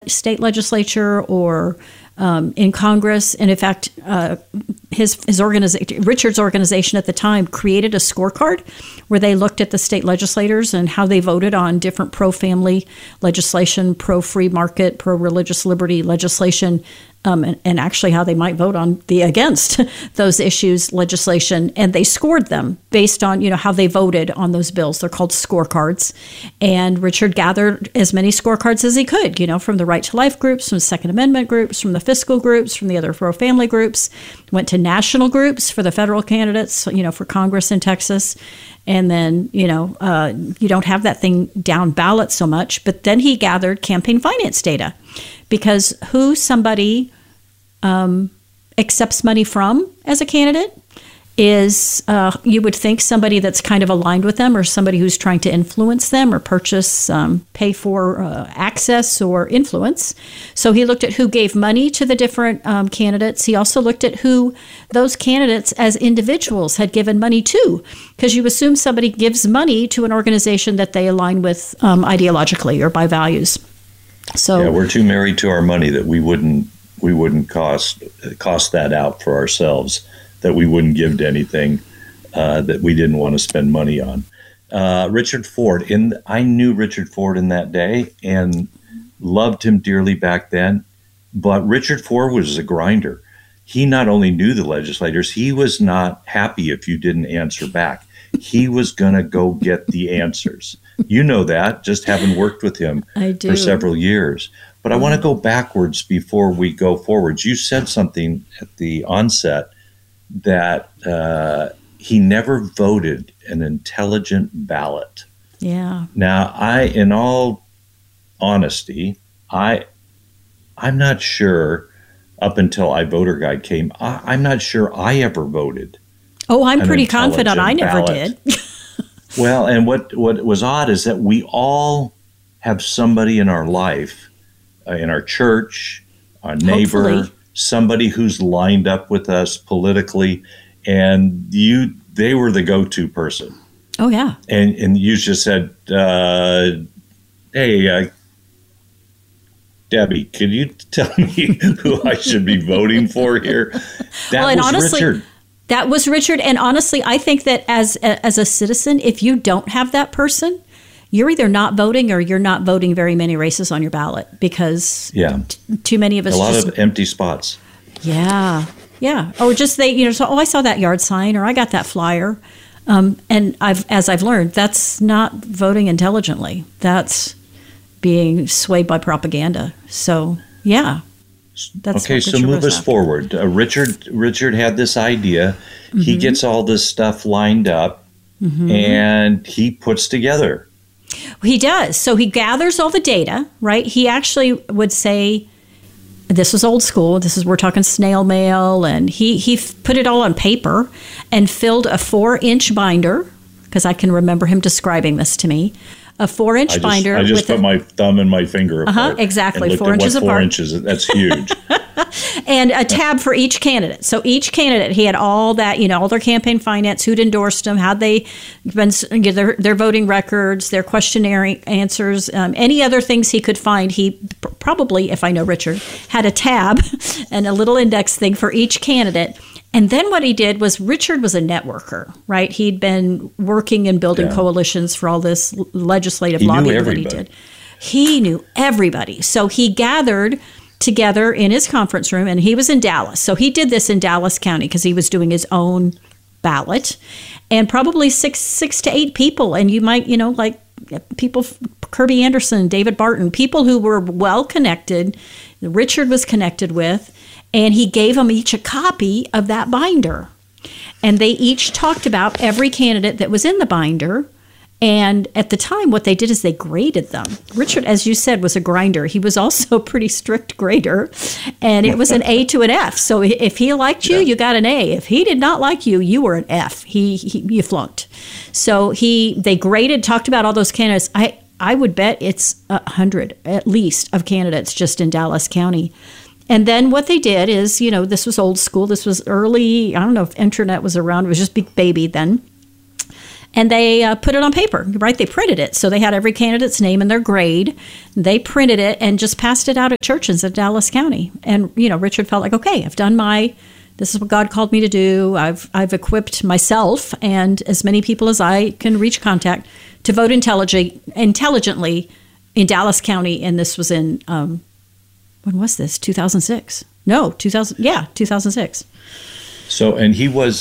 state legislature or in Congress. And in fact, his organization, Richard's organization at the time, created a scorecard where they looked at the state legislators and how they voted on different pro-family legislation, pro-free market, pro-religious liberty legislation, and actually how they might vote on the against those issues legislation. And they scored them based on, how they voted on those bills. They're called scorecards. And Richard gathered as many scorecards as he could, from the Right to Life groups, from the Second Amendment groups, from the fiscal groups, from the other pro-family groups, went to national groups for the federal candidates, for Congress in Texas. And then, you don't have that thing down ballot so much. But then he gathered campaign finance data, because who somebody accepts money from as a candidate is, you would think, somebody that's kind of aligned with them, or somebody who's trying to influence them or purchase, pay for access or influence. So he looked at who gave money to the different candidates. He also looked at who those candidates as individuals had given money to, because you assume somebody gives money to an organization that they align with ideologically or by values. So yeah, we're too married to our money that we wouldn't cost that out for ourselves, that we wouldn't give to anything that we didn't want to spend money on. Richard Ford, I knew Richard Ford in that day and loved him dearly back then, but Richard Ford was a grinder. He not only knew the legislators, he was not happy if you didn't answer back. He was going to go get the answers. You know that, just having worked with him for several years. But I want to go backwards before we go forwards. You said something at the onset that he never voted an intelligent ballot. Yeah. Now, in all honesty, I'm not sure, up until iVoter Guide came, I'm not sure I ever voted. Oh, I'm pretty confident I never did. Well, and what was odd is that we all have somebody in our life, in our church, our neighbor, hopefully, somebody who's lined up with us politically, and they were the go-to person. Oh, yeah. And you just said, hey, Debbie, could you tell me who I should be voting for here? That was honestly, Richard. That was Richard. And honestly, I think that as a citizen, if you don't have that person, you're either not voting or you're not voting very many races on your ballot, because too many of us. A lot of empty spots. Yeah. Yeah. Or just I saw that yard sign, or I got that flyer. And I've learned, that's not voting intelligently. That's being swayed by propaganda. So, yeah. That's okay, so move us forward. Richard had this idea. Mm-hmm. He gets all this stuff lined up, and he puts together. He does. So he gathers all the data, right? He actually would say, this was old school. We're talking snail mail, and he put it all on paper and filled a 4-inch binder, because I can remember him describing this to me. A 4-inch binder. I just put my thumb and my finger apart. Exactly. And 4 inches apart. 4 inches. That's huge. And a tab for each candidate. So each candidate, he had all that, all their campaign finance, who'd endorsed them, how'd they been, their voting records, their questionnaire answers, any other things he could find. He probably, if I know Richard, had a tab and a little index thing for each candidate. And then what he did was, Richard was a networker, right? He'd been working and building coalitions for all this legislative lobbying that he did. He knew everybody. So he gathered together in his conference room, and he was in Dallas. So he did this in Dallas County because he was doing his own ballot, and probably six to eight people. And you might, like people, Kirby Anderson, David Barton, people who were well connected, Richard was connected with. And he gave them each a copy of that binder. And they each talked about every candidate that was in the binder. And at the time, what they did is they graded them. Richard, as you said, was a grinder. He was also a pretty strict grader. And it was an A to an F. So if he liked you, you got an A. If he did not like you, you were an F. You flunked. So they graded, talked about all those candidates. I would bet it's 100 at least of candidates just in Dallas County. And then what they did is, this was old school. This was early. I don't know if internet was around. It was just big baby then. And they put it on paper, right? They printed it. So they had every candidate's name and their grade. They printed it and just passed it out at churches in Dallas County. And, Richard felt like, okay, I've done this is what God called me to do. I've equipped myself and as many people as I can reach contact to vote intelligently in Dallas County. And this was in, when was this? 2006. No, 2006. So, and he was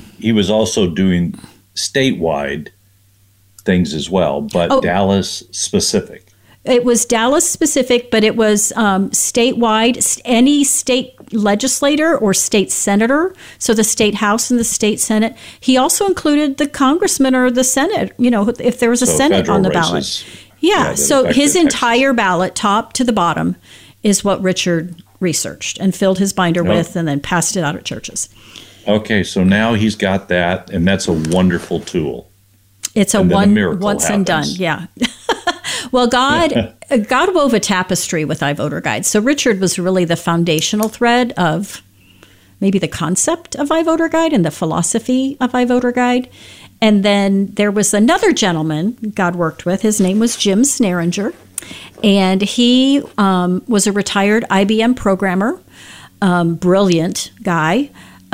also doing statewide things as well, but Dallas specific. It was Dallas specific, but it was statewide. Any state legislator or state senator, so the state house and the state senate. He also included the congressman or the senate. If there was a senate on the ballot. Yeah. So his entire ballot, top to the bottom, is what Richard researched and filled his binder with, and then passed it out at churches. Okay, so now he's got that, and that's a wonderful tool. It's a once and done, yeah. Well, God wove a tapestry with iVoter Guide. So Richard was really the foundational thread of maybe the concept of iVoter Guide and the philosophy of iVoter Guide. And then there was another gentleman God worked with. His name was Jim Snaringer. And he was a retired IBM programmer, brilliant guy.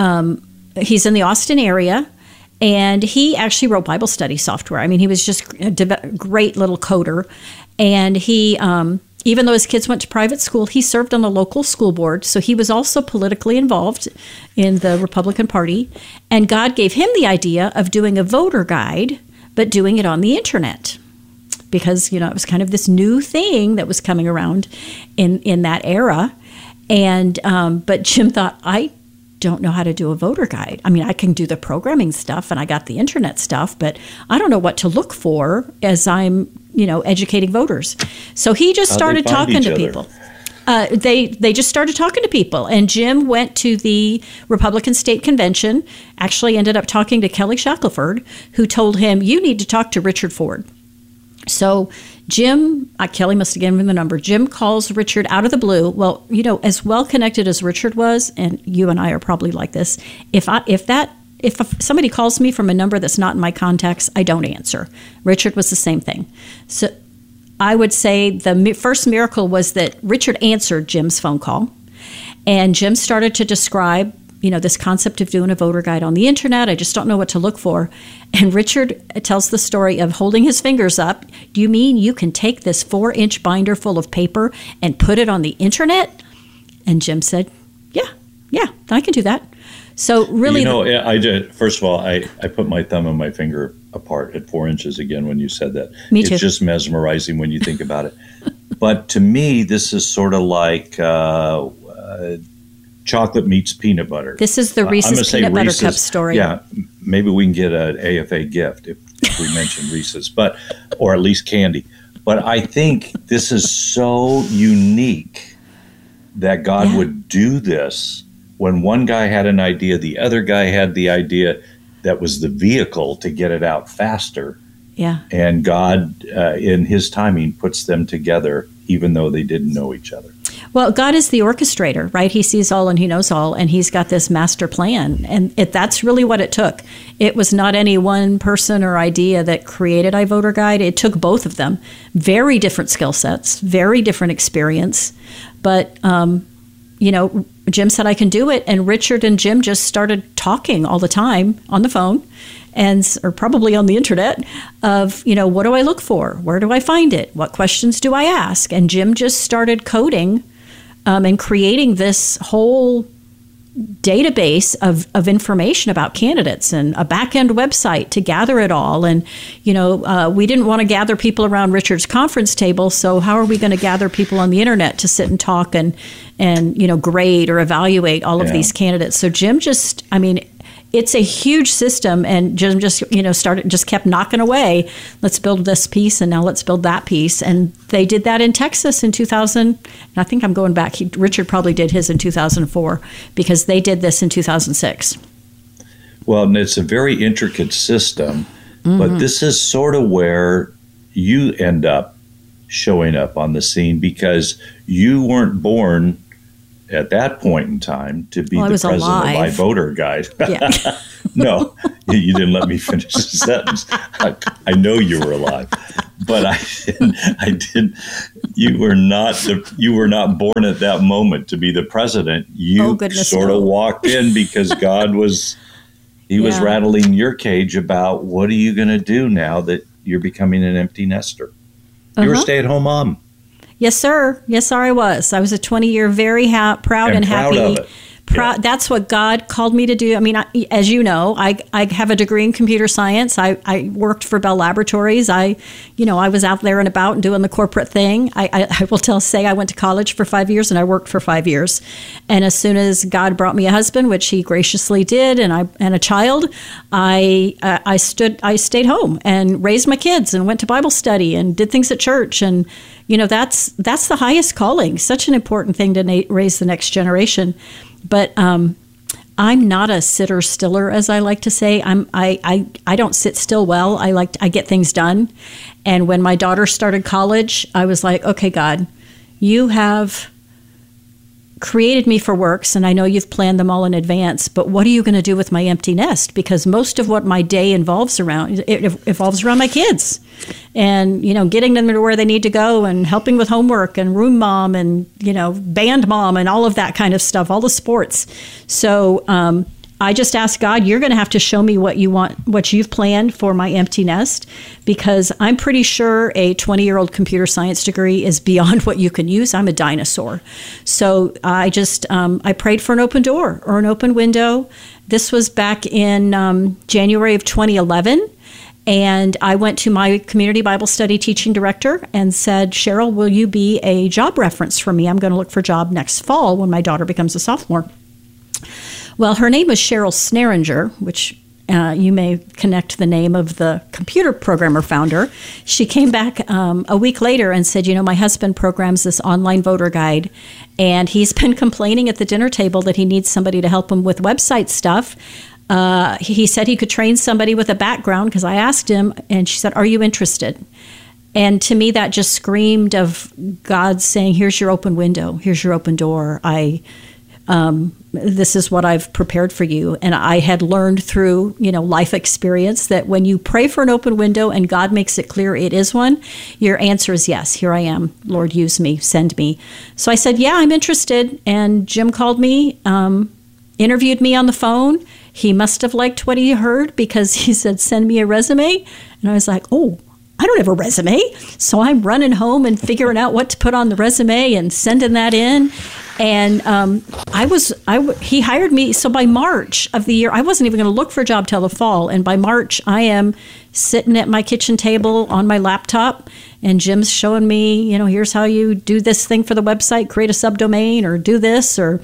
He's in the Austin area, and he actually wrote Bible study software. I mean, he was just a great little coder. And he, even though his kids went to private school, he served on the local school board. So he was also politically involved in the Republican Party. And God gave him the idea of doing a voter guide, but doing it on the internet. Because, it was kind of this new thing that was coming around in that era. And but Jim thought, I don't know how to do a voter guide. I mean, I can do the programming stuff and I got the internet stuff, but I don't know what to look for as I'm, educating voters. So he just started talking to people. They just started talking to people. And Jim went to the Republican State Convention, actually ended up talking to Kelly Shackelford, who told him, you need to talk to Richard Ford. So Jim, Kelly must have given him the number. Jim calls Richard out of the blue. Well, as well connected as Richard was, and you and I are probably like this, if somebody calls me from a number that's not in my contacts, I don't answer. Richard was the same thing. So I would say the first miracle was that Richard answered Jim's phone call, and Jim started to describe this concept of doing a voter guide on the internet. I just don't know what to look for. And Richard tells the story of holding his fingers up. Do you mean you can take this 4-inch binder full of paper and put it on the internet? And Jim said, yeah, I can do that. So really, I did. First of all, I put my thumb and my finger apart at 4 inches again when you said that. Me too. It's just mesmerizing when you think about it. But to me, this is sort of like chocolate meets peanut butter. This is the Reese's peanut butter cup story. Yeah, maybe we can get an AFA gift if we mention Reese's, or at least candy. But I think this is so unique that God would do this when one guy had an idea, the other guy had the idea that was the vehicle to get it out faster. Yeah. And God, in his timing, puts them together even though they didn't know each other. Well, God is the orchestrator, right? He sees all and he knows all, and he's got this master plan. And that's really what it took. It was not any one person or idea that created iVoter Guide. It took both of them. Very different skill sets, very different experience. But, Jim said, I can do it. And Richard and Jim just started talking all the time on the phone or probably on the internet of, what do I look for? Where do I find it? What questions do I ask? And Jim just started coding and creating this whole database of information about candidates and a back-end website to gather it all. And, we didn't want to gather people around Richard's conference table, so how are we going to gather people on the internet to sit and talk and grade or evaluate all of these candidates? So Jim it's a huge system, and Jim just kept knocking away. Let's build this piece, and now let's build that piece. And they did that in Texas in 2000. And I think I'm going back. Richard probably did his in 2004 because they did this in 2006. Well, and it's a very intricate system, but this is sort of where you end up showing up on the scene because you weren't born at that point in time to be the president alive. of My Voter Guide. Yeah. No, you didn't let me finish the sentence. I know you were alive, but I didn't. You were not born at that moment to be the president. You sort of walked in because God was rattling your cage about what are you going to do now that you're becoming an empty nester. You were a stay-at-home mom. Yes, sir. Yes, sir, I was. I was a 20-year, very proud and happy. Proud of it. That's what God called me to do. I mean, as you know, I have a degree in computer science. I worked for Bell Laboratories. I was out there and about and doing the corporate thing. I will say I went to college for 5 years and I worked for 5 years. And as soon as God brought me a husband, which He graciously did, and a child, I stayed home and raised my kids and went to Bible study and did things at church. And that's the highest calling. Such an important thing to raise the next generation. But I'm not a sitter-stiller, as I like to say. I don't sit still well. I get things done. And when my daughter started college, I was like, okay, God, you have created me for works, and I know you've planned them all in advance, but what are you going to do with my empty nest? Because most of what my day evolves around my kids and, getting them to where they need to go and helping with homework and room mom and, band mom and all of that kind of stuff, all the sports. So I just asked God, you're going to have to show me what you want, what you've planned for my empty nest, because I'm pretty sure a 20-year-old computer science degree is beyond what you can use. I'm a dinosaur. So I just, I prayed for an open door or an open window. This was back in January of 2011. And I went to my community Bible study teaching director and said, Cheryl, will you be a job reference for me? I'm going to look for a job next fall when my daughter becomes a sophomore. Well, her name was Cheryl Snaringer, which you may connect the name of the computer programmer founder. She came back a week later and said, my husband programs this online voter guide, and he's been complaining at the dinner table that he needs somebody to help him with website stuff. He said he could train somebody with a background, because I asked him, and she said, are you interested? And to me, that just screamed of God saying, here's your open window, here's your open door. This is what I've prepared for you. And I had learned through, life experience that when you pray for an open window and God makes it clear it is one, your answer is yes, here I am. Lord, use me, send me. So I said, yeah, I'm interested. And Jim called me, interviewed me on the phone. He must have liked what he heard, because he said, send me a resume. And I was like, oh, I don't have a resume. So I'm running home and figuring out what to put on the resume and sending that in. And he hired me. So by March of the year, I wasn't even going to look for a job till the fall. And by March, I am sitting at my kitchen table on my laptop, and Jim's showing me, here's how you do this thing for the website, create a subdomain, or do this, or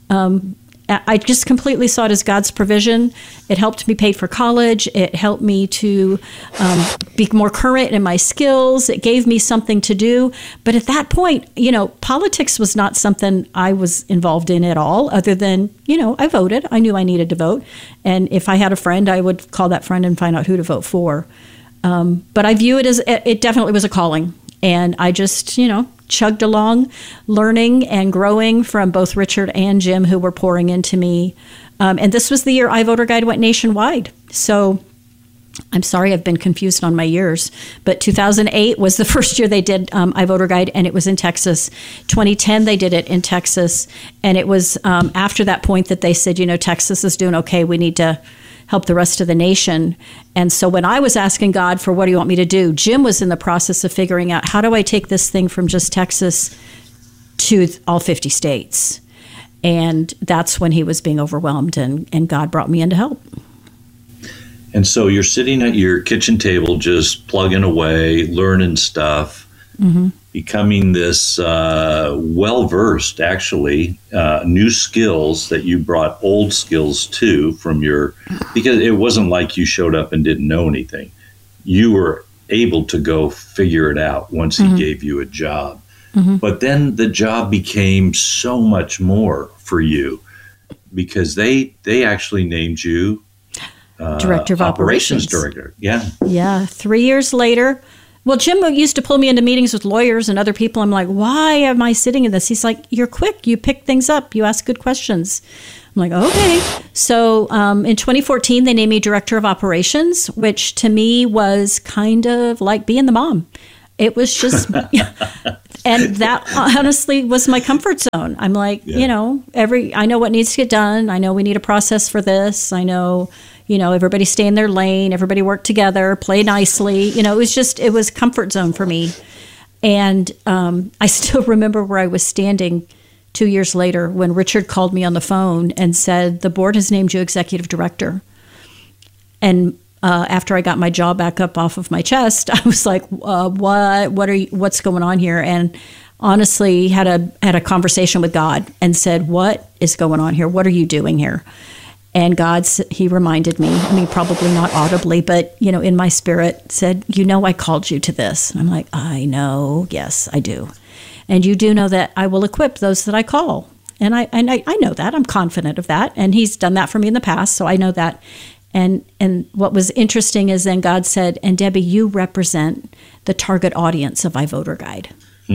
I just completely saw it as God's provision. It helped me pay for college. It helped me to be more current in my skills. It gave me something to do. But at that point, politics was not something I was involved in at all, other than, I voted. I knew I needed to vote. And if I had a friend, I would call that friend and find out who to vote for. But I view it as, it definitely was a calling. And I just, chugged along, learning and growing from both Richard and Jim, who were pouring into me. And this was the year iVoter Guide went nationwide. So I'm sorry, I've been confused on my years. But 2008 was the first year they did iVoter Guide, and it was in Texas. 2010, they did it in Texas. And it was after that point that they said, Texas is doing okay. We need to help the rest of the nation. And so when I was asking God for what do you want me to do, Jim was in the process of figuring out, how do I take this thing from just Texas to all 50 states? And that's when he was being overwhelmed, and God brought me in to help. And so you're sitting at your kitchen table just plugging away, learning stuff, becoming this well-versed, actually, new skills that you brought old skills to from because it wasn't like you showed up and didn't know anything. You were able to go figure it out once he gave you a job. But then the job became so much more for you, because they actually named you Director of Operations. Director. Yeah. Yeah. 3 years later, Well, Jim used to pull me into meetings with lawyers and other people. I'm like, why am I sitting in this? He's like, you're quick. You pick things up. You ask good questions. I'm like, okay. So in 2014, they named me director of operations, which to me was kind of like being the mom. It was just, and that honestly was my comfort zone. I'm like, you know, I know what needs to get done. I know we need a process for this. I know, you know, everybody stay in their lane, everybody work together, play nicely. You know, it was comfort zone for me. And I still remember where I was standing 2 years later when Richard called me on the phone and said, the board has named you executive director. And after I got my jaw back up off of my chest, I was like, what's going on here? And honestly had a conversation with God and said, what is going on here? What are you doing here? And he reminded me, I mean, probably not audibly, but, you know, in my spirit said, you know, I called you to this. And I'm like, I know. Yes, I do. And you do know that I will equip those that I call. And I know that. I'm confident of that. And he's done that for me in the past. So I know that. And what was interesting is then God said, and Debbie, you represent the target audience of iVoter Guide.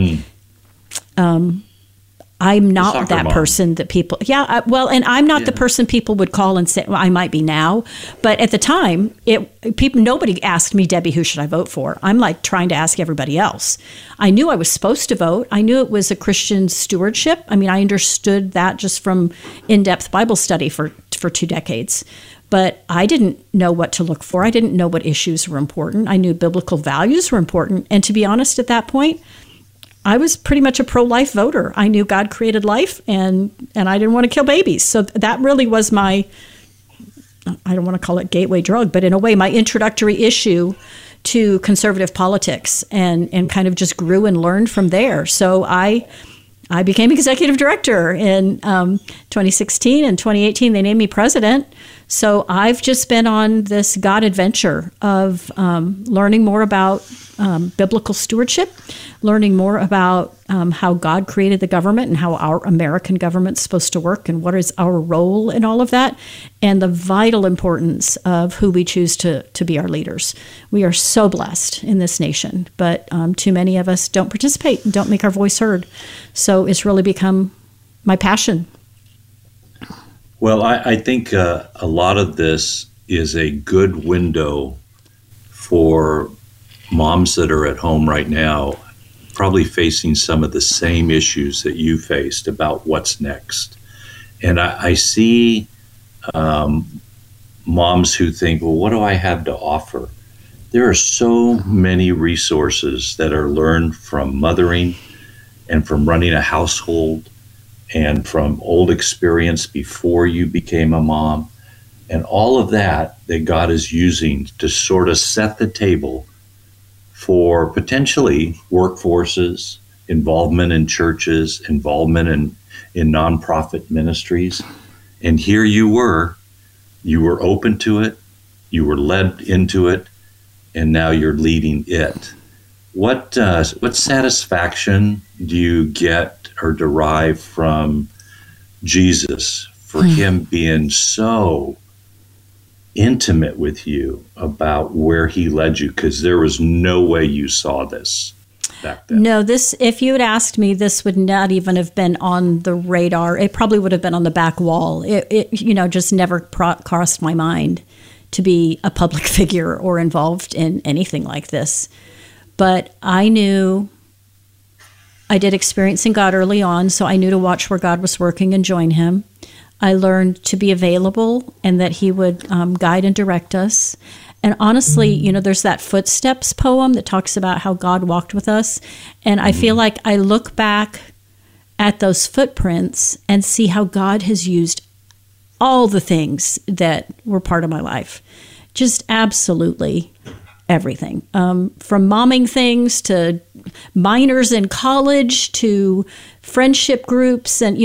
I'm not that person that people, and I'm not the person people would call and say, well, I might be now. But at the time, nobody asked me, Debbie, who should I vote for? I'm like trying to ask everybody else. I knew I was supposed to vote. I knew it was a Christian stewardship. I mean, I understood that just from in-depth Bible study for 2 decades. But I didn't know what to look for. I didn't know what issues were important. I knew biblical values were important. And to be honest, at that point, I was pretty much a pro-life voter. I knew God created life, and I didn't want to kill babies. So that really was my, I don't want to call it gateway drug, but in a way, my introductory issue to conservative politics, and kind of just grew and learned from there. So I became executive director in 2016. and 2018, they named me president. So I've just been on this God adventure of learning more about biblical stewardship, learning more about how God created the government and how our American government's supposed to work and what is our role in all of that, and the vital importance of who we choose to be our leaders. We are so blessed in this nation, but too many of us don't participate and don't make our voice heard. So it's really become my passion. Well, I think a lot of this is a good window for moms that are at home right now, probably facing some of the same issues that you faced about what's next. And I see moms who think, well, what do I have to offer? There are so many resources that are learned from mothering and from running a household and from old experience before you became a mom, and all of that God is using to sort of set the table for potentially workforces, involvement in churches, involvement in nonprofit ministries. And here you were open to it, you were led into it, and now you're leading it. What satisfaction do you get or derive from Jesus for him being so intimate with you about where he led you? Because there was no way you saw this back then. No, if you had asked me, this would not even have been on the radar. It probably would have been on the back wall. It just never crossed my mind to be a public figure or involved in anything like this. But I knew I did Experiencing God early on, so I knew to watch where God was working and join him. I learned to be available and that he would guide and direct us. And honestly, there's that Footsteps poem that talks about how God walked with us. And I feel like I look back at those footprints and see how God has used all the things that were part of my life. Just absolutely everything, from momming things to minors in college to friendship groups, and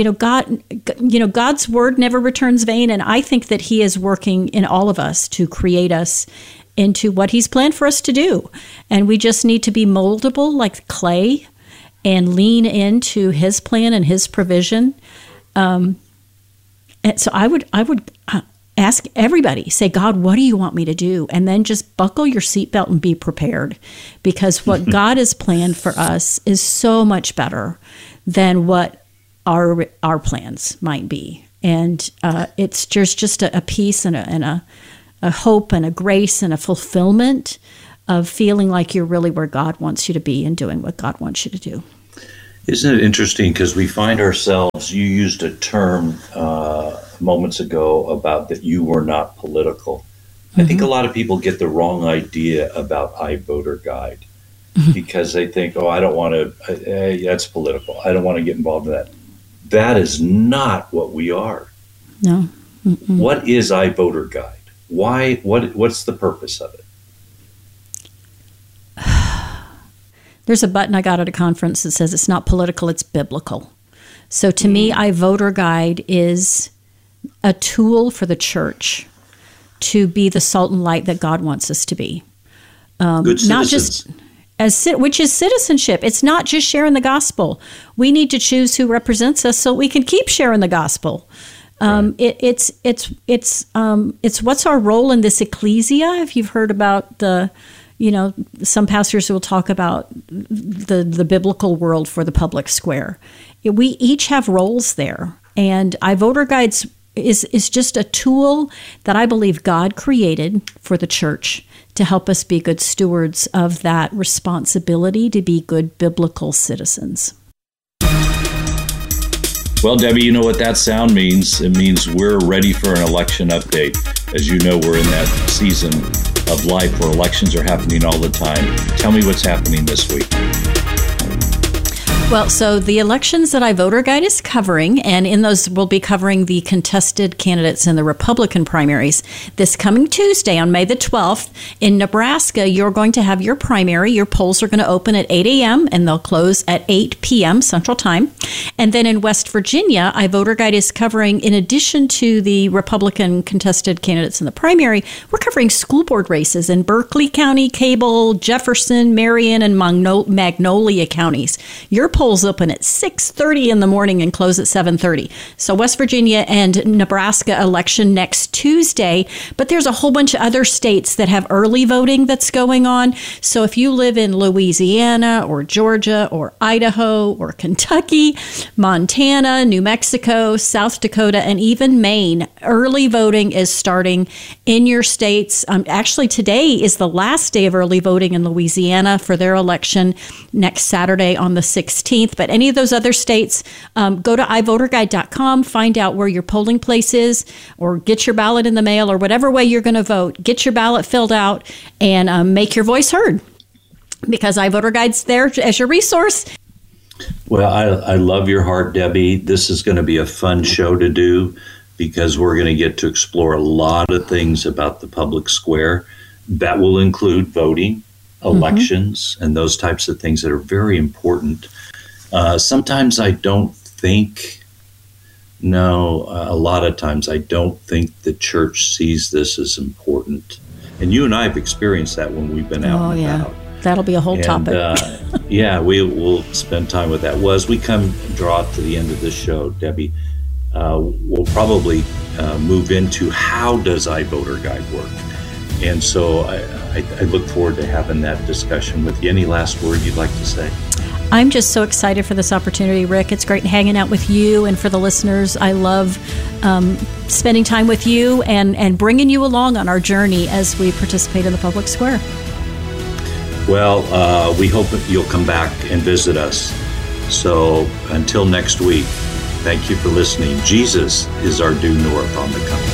God's word never returns vain, and I think that he is working in all of us to create us into what he's planned for us to do, and we just need to be moldable like clay and lean into his plan and his provision. And so I would ask everybody, say, God, what do you want me to do? And then just buckle your seatbelt and be prepared, because what God has planned for us is so much better than what our plans might be. And it's just a peace and a hope and a grace and a fulfillment of feeling like you're really where God wants you to be and doing what God wants you to do. Isn't it interesting? Because we find ourselves, you used a term moments ago about that you were not political. I think a lot of people get the wrong idea about iVoter Guide because they think, I don't want to, that's political. I don't want to get involved in that. That is not what we are. No. Mm-mm. What is iVoter Guide? Why? What's the purpose of it? There's a button I got at a conference that says it's not political, it's biblical. So to me, iVoter Guide is a tool for the church to be the salt and light that God wants us to be. Good citizens. Not just which is citizenship. It's not just sharing the gospel. We need to choose who represents us so we can keep sharing the gospel. Right. It's what's our role in this ecclesia. If you've heard about some pastors will talk about the biblical world for the public square. We each have roles there, and iVoter Guides is just a tool that I believe God created for the church to help us be good stewards of that responsibility to be good biblical citizens. Well, Debbie, you know what that sound means. It means we're ready for an election update. As you know, we're in that season of life where elections are happening all the time. Tell me what's happening this week. Well, so the elections that iVoter Guide is covering, and in those we'll be covering the contested candidates in the Republican primaries. This coming Tuesday on May the 12th in Nebraska, you're going to have your primary. Your polls are going to open at 8 a.m. and they'll close at 8 p.m. Central Time. And then in West Virginia, iVoter Guide is covering, in addition to the Republican contested candidates in the primary, we're covering school board races in Berkeley County, Cable, Jefferson, Marion, and Magnolia counties. Your polls open at 6:30 in the morning and close at 7:30. So West Virginia and Nebraska election next Tuesday, but there's a whole bunch of other states that have early voting that's going on. So if you live in Louisiana or Georgia or Idaho or Kentucky, Montana, New Mexico, South Dakota, and even Maine, early voting is starting in your states. Actually, today is the last day of early voting in Louisiana for their election next Saturday on the 16th. But any of those other states, go to iVoterGuide.com, find out where your polling place is, or get your ballot in the mail, or whatever way you're going to vote. Get your ballot filled out and make your voice heard, because iVoter Guide's there as your resource. Well, I love your heart, Debbie. This is going to be a fun show to do because we're going to get to explore a lot of things about the public square. That will include voting, elections, and those types of things that are very important. Sometimes I don't think, a lot of times I don't think the church sees this as important. And you and I have experienced that when we've been out and about. That'll be a whole topic. We'll spend time with that. Well, as we draw to the end of this show, Debbie, we'll probably move into how does iVoter Guide work? And so I look forward to having that discussion with you. Any last word you'd like to say? I'm just so excited for this opportunity, Rick. It's great hanging out with you, and for the listeners, I love spending time with you and bringing you along on our journey as we participate in the public square. Well, we hope that you'll come back and visit us. So until next week, thank you for listening. Jesus is our due north on the come.